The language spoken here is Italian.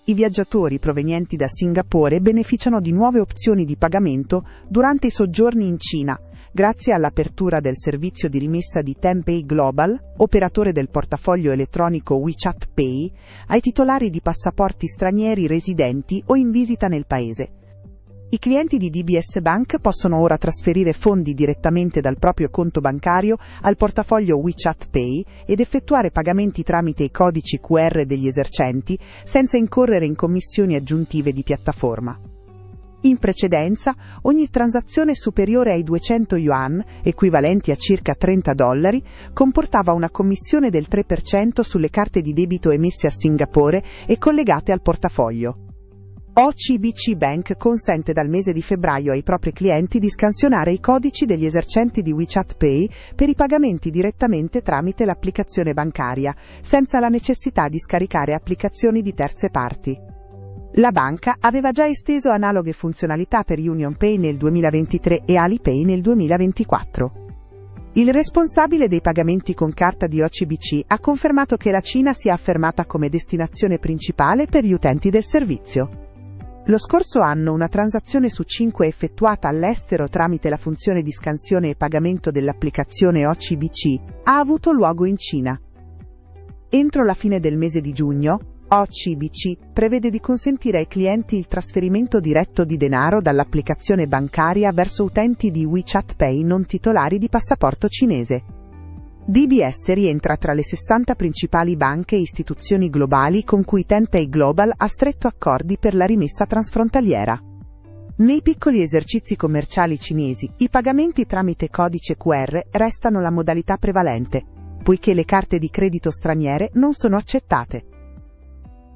I viaggiatori provenienti da Singapore beneficiano di nuove opzioni di pagamento durante i soggiorni in Cina, grazie all'apertura del servizio di rimessa di Tenpay Global, operatore del portafoglio elettronico WeChat Pay, ai titolari di passaporti stranieri residenti o in visita nel paese. I clienti di DBS Bank possono ora trasferire fondi direttamente dal proprio conto bancario al portafoglio WeChat Pay ed effettuare pagamenti tramite i codici QR degli esercenti senza incorrere in commissioni aggiuntive di piattaforma. In precedenza, ogni transazione superiore ai 200 yuan, equivalenti a circa $30, comportava una commissione del 3% sulle carte di debito emesse a Singapore e collegate al portafoglio. OCBC Bank consente dal mese di febbraio ai propri clienti di scansionare i codici degli esercenti di WeChat Pay per i pagamenti direttamente tramite l'applicazione bancaria, senza la necessità di scaricare applicazioni di terze parti. La banca aveva già esteso analoghe funzionalità per UnionPay nel 2023 e Alipay nel 2024. Il responsabile dei pagamenti con carta di OCBC ha confermato che la Cina si è affermata come destinazione principale per gli utenti del servizio. Lo scorso anno una transazione su 5 effettuata all'estero tramite la funzione di scansione e pagamento dell'applicazione OCBC ha avuto luogo in Cina. Entro la fine del mese di giugno, OCBC prevede di consentire ai clienti il trasferimento diretto di denaro dall'applicazione bancaria verso utenti di WeChat Pay non titolari di passaporto cinese. DBS rientra tra le 60 principali banche e istituzioni globali con cui Tenpay Global ha stretto accordi per la rimessa transfrontaliera. Nei piccoli esercizi commerciali cinesi, i pagamenti tramite codice QR restano la modalità prevalente, poiché le carte di credito straniere non sono accettate.